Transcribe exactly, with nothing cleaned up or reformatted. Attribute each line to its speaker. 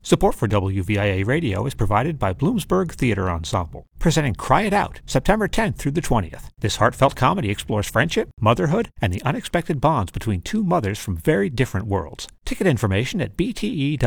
Speaker 1: Support for W V I A Radio is provided by Bloomsburg Theater Ensemble, presenting Cry It Out, September tenth through the twentieth. This heartfelt comedy explores friendship, motherhood, and the unexpected bonds between two mothers from very different worlds. Ticket information at b t e dot